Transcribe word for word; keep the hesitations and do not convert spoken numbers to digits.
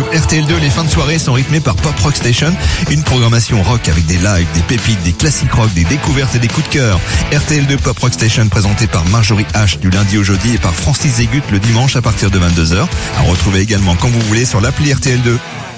Sur R T L deux, les fins de soirée sont rythmées par Pop Rock Station, une programmation rock avec des lives, des pépites, des classiques rock, des découvertes et des coups de cœur. R T L deux Pop Rock Station présenté par Marjorie H du lundi au jeudi et par Francis Zégut le dimanche à partir de vingt-deux heures. À retrouver également quand vous voulez sur l'appli R T L deux.